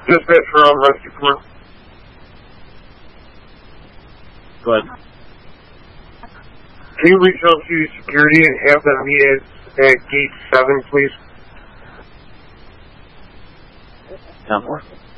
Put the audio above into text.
Dispatch from Rescue Command. Go ahead. Can you reach out to security and have them meet at gate 7, please? 10-4.